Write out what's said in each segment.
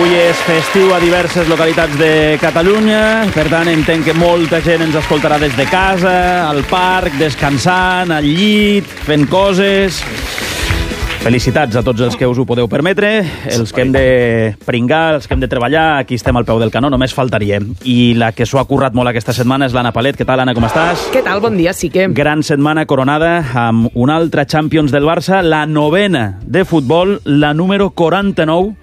Avui és festiu a diverses localitats de Catalunya, per tant entenc que molta gent ens escoltarà des de casa, al parc, descansant, al llit, fent coses. Felicitats a tots els que us ho podeu permetre, els que hem de pringar, els que hem de treballar, aquí estem al peu del canó, només faltaria. I la que s'ho ha currat molt aquesta setmana és l'Anna Palet. Què tal, Anna, com estàs? Què tal? Bon dia, sí que... Gran setmana coronada amb una altra Champions del Barça, la novena de futbol, la número 49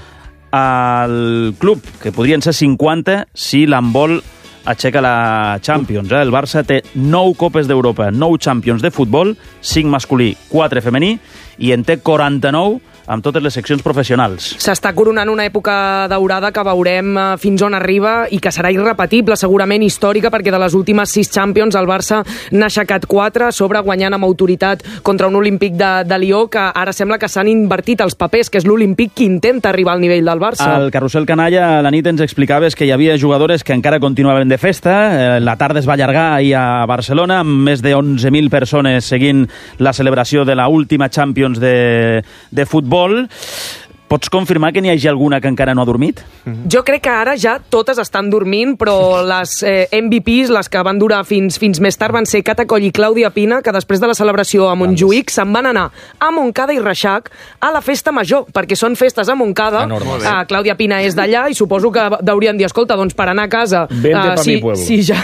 al club, que podrien ser 50 si l'handbol aixeca la Champions. El Barça té 9 Copes d'Europa, 9 Champions de futbol, 5 masculí, 4 femení, i en té 49 amb totes les seccions professionals. S'està coronant una època daurada que veurem fins on arriba i que serà irrepetible, segurament històrica, perquè de les últimes 6 Champions el Barça n'ha aixecat 4, sobre guanyant amb autoritat contra un Olímpic de Lió, que ara sembla que s'han invertit els papers, que és l'Olímpic que intenta arribar al nivell del Barça. Al Carrusel Canalla a la nit ens explicaves que hi havia jugadores que encara continuaven de festa. La tarda es va allargar ahir a Barcelona amb més de 11.000 persones seguint la celebració de la última Champions de futbol. Pots confirmar que n'hi hagi alguna que encara no ha dormit? Jo crec que ara ja totes estan dormint, però les MVPs, les que van durar fins més tard, van ser Cata Coll i Clàudia Pina, que després de la celebració a Montjuïc se'n van anar a Montcada i Reixac a la festa major, perquè són festes a Montcada. Clàudia Pina és d'allà i suposo que deurien dir, escolta, doncs per anar a casa, si hi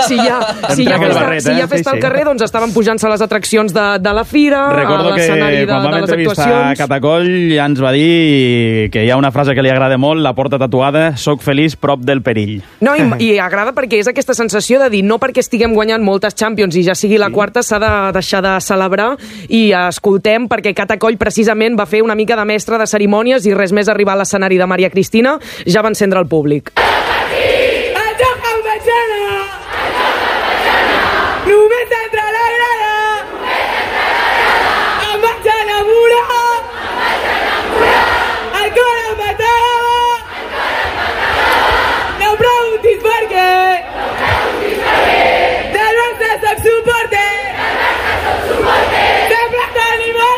ha festa al carrer, doncs estaven pujant-se les atraccions de la fira, a l'escenari de les actuacions. Recordo que quan vam entrevistar a Cata Coll ja ens va dir que hi ha una frase que li agrada molt, la porta tatuada, soc feliç prop del perill. No, i agrada perquè és aquesta sensació de dir, no perquè estiguem guanyant moltes Champions i ja sigui la quarta, s'ha de deixar de celebrar, i escoltem perquè Cata Coll precisament va fer una mica de mestre de cerimònies i res més arribar a l'escenari de Maria Cristina, ja va encendre el públic. Només entra la grada, em vaig enamorar, el cor em matava, no preguntis per què, del Barça soc suporter, sembla que animal.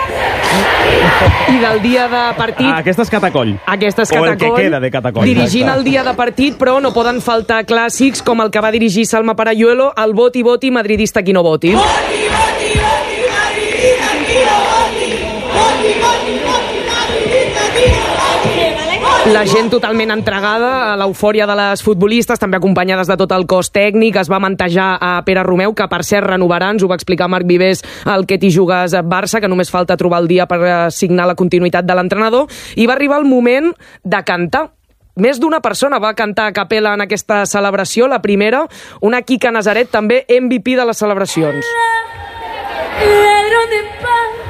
I del dia de partit... Aquesta és Cata Coll. Aquesta és Cata Coll. O el que queda de Cata Coll. Dirigint el dia de partit, però no poden faltar clàssics com el que va dirigir Salma Parayuelo, el voti, voti, madridista qui no voti. Voti, voti, voti, madridista qui no voti. Voti, voti, voti, madridista qui no voti. La gent totalment entregada a l'eufòria de les futbolistes, també acompanyades de tot el cos tècnic. Es va mantejar a Pere Romeu, que per cert renovarà, ens ho va explicar Marc Vivers, el que t'hi jugues a Barça, que només falta trobar el dia per signar la continuïtat de l'entrenador, i va arribar el moment de cantar. Més d'una persona va cantar a capella en aquesta celebració, la primera, una Quica Nazaret, també MVP de les celebracions. Ladrón de paz,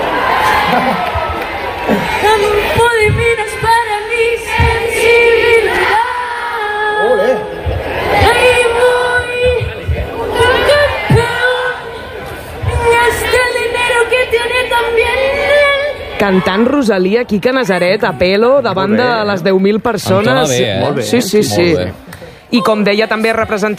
dame un po' de menos para mi sensibilidad. Ahí voy, un campeón, y hasta el dinero que tiene también él. Cantant Rosalia, Quica Nazaret, a pelo, davant de les 10.000 persones. Entona bé, Sí. I com deia també representant